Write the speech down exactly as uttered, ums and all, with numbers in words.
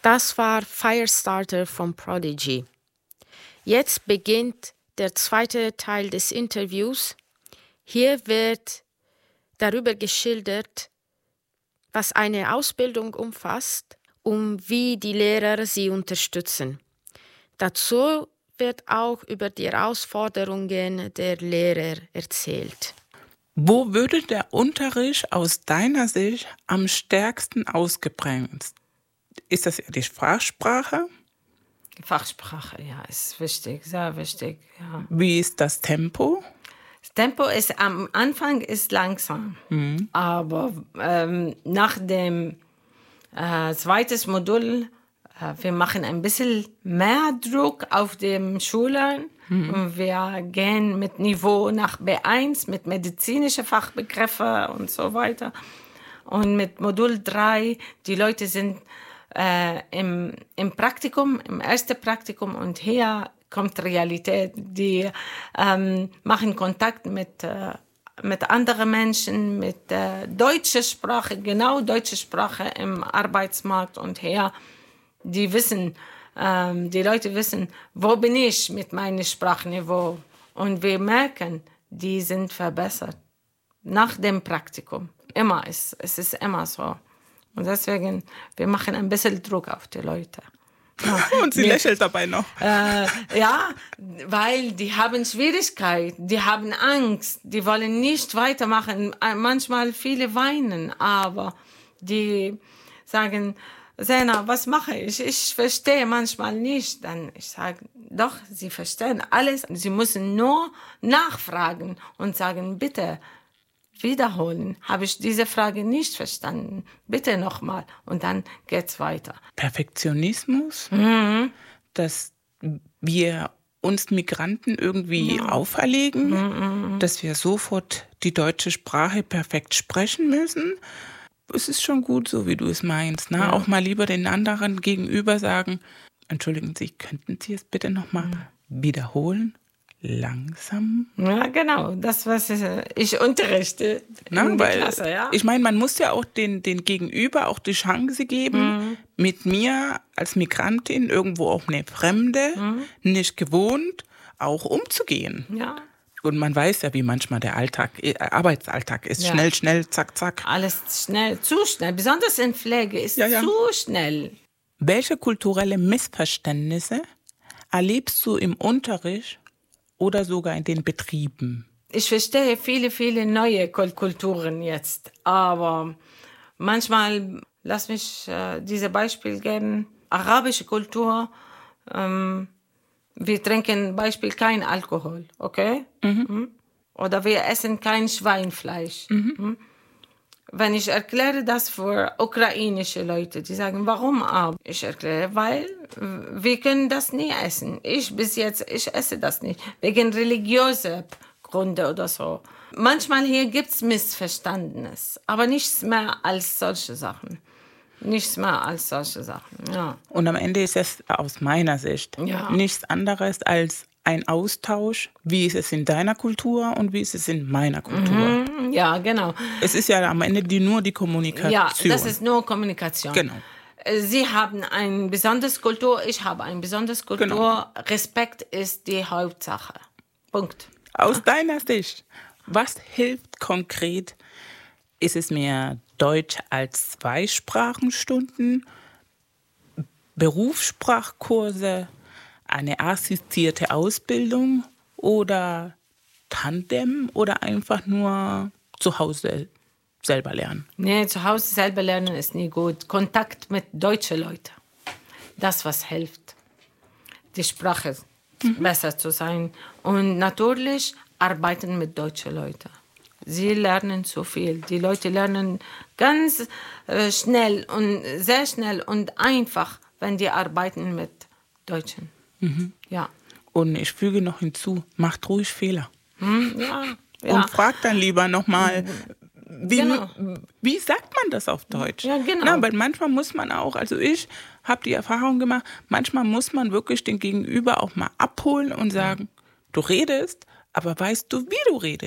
Das war Firestarter von Prodigy. Jetzt beginnt der zweite Teil des Interviews. Hier wird darüber geschildert, was eine Ausbildung umfasst und wie die Lehrer sie unterstützen. Dazu wird auch über die Herausforderungen der Lehrer erzählt. Wo würde der Unterricht aus deiner Sicht am stärksten ausgeprägt? Ist das eher die Fachsprache? Die Fachsprache, ja, ist wichtig, sehr wichtig. Ja. Wie ist das Tempo? Das Tempo ist am Anfang ist langsam, mhm. aber ähm, nach dem äh, zweiten Modul, äh, wir machen ein bisschen mehr Druck auf den Schülern. Mhm. Und wir gehen mit Niveau nach B eins, mit medizinischen Fachbegriffen und so weiter. Und mit Modul drei, die Leute sind äh, im, im Praktikum, im ersten Praktikum, und hier kommt Realität. Die ähm, machen Kontakt mit, äh, mit anderen Menschen, mit äh, deutscher Sprache, genau deutsche Sprache im Arbeitsmarkt. Und hier, die wissen, ähm, die Leute wissen, wo bin ich mit meinem Sprachniveau. Und wir merken, die sind verbessert. Nach dem Praktikum. Immer, es, es ist immer so. Und deswegen, wir machen ein bisschen Druck auf die Leute. Ja. Und sie wir, lächelt dabei noch. Äh, ja, weil die haben Schwierigkeiten, die haben Angst, die wollen nicht weitermachen. Manchmal viele weinen, aber die sagen, Sena, was mache ich? Ich verstehe manchmal nicht. Dann ich sage, doch, sie verstehen alles. Sie müssen nur nachfragen und sagen, bitte wiederholen. Habe ich diese Frage nicht verstanden? Bitte nochmal. Und dann geht's weiter. Perfektionismus, Mhm. dass wir uns Migranten irgendwie Ja. auferlegen, Mhm. dass wir sofort die deutsche Sprache perfekt sprechen müssen. Es ist schon gut, so wie du es meinst. Ne? Ja. Auch mal lieber den anderen gegenüber sagen, entschuldigen Sie, könnten Sie es bitte nochmal mhm. wiederholen? Langsam? Ja, genau. Das, was ich unterrichte Na, in der weil, Klasse, ja. Ich meine, man muss ja auch den, den Gegenüber auch die Chance geben, mhm. mit mir als Migrantin, irgendwo auch eine Fremde, mhm. nicht gewohnt, auch umzugehen. Ja. Und man weiß ja, wie manchmal der Alltag, äh, Arbeitsalltag ist. Ja. Schnell, schnell, zack, zack. Alles schnell, zu schnell. Besonders in Pflege ist ja, ja. zu schnell. Welche kulturelle Missverständnisse erlebst du im Unterricht oder sogar in den Betrieben? Ich verstehe viele, viele neue Kulturen jetzt. Aber manchmal, lass mich äh, dieses Beispiel geben, arabische Kultur, ähm, wir trinken Beispiel kein Alkohol, okay? Mhm. Oder wir essen kein Schweinfleisch. Mhm. Wenn ich erkläre das für ukrainische Leute, die sagen, warum aber? Ich erkläre, weil wir können das nie essen. Ich bis jetzt, ich esse das nicht. Wegen religiöser Gründe oder so. Manchmal hier gibt es Missverständnis, aber nichts mehr als solche Sachen. Nichts mehr als solche Sachen, ja. Und am Ende ist es aus meiner Sicht ja. nichts anderes als ein Austausch. Wie ist es in deiner Kultur und wie ist es in meiner Kultur? Mhm, ja, genau. Es ist ja am Ende die, nur die Kommunikation. Ja, das ist nur Kommunikation. Genau. Sie haben eine besondere Kultur, ich habe eine besondere Kultur. Genau. Respekt ist die Hauptsache. Punkt. Aus deiner Sicht, was hilft konkret? Ist es mehr Deutsch als Zweisprachenstunden, Berufssprachkurse, eine assistierte Ausbildung oder Tandem oder einfach nur zu Hause selber lernen? Nee, zu Hause selber lernen ist nie gut. Kontakt mit deutschen Leuten, das was hilft, die Sprache mhm. besser zu sein. Und natürlich arbeiten mit deutschen Leuten. Sie lernen so viel. Die Leute lernen ganz äh, schnell und sehr schnell und einfach, wenn die arbeiten mit Deutschen. Mhm. Ja. Und ich füge noch hinzu, macht ruhig Fehler. Hm, ja, ja. Und fragt dann lieber nochmal, wie, genau. wie sagt man das auf Deutsch? Ja, genau. Na, weil manchmal muss man auch, also ich habe die Erfahrung gemacht, manchmal muss man wirklich den Gegenüber auch mal abholen und sagen, du redest, aber weißt du, wie du redest?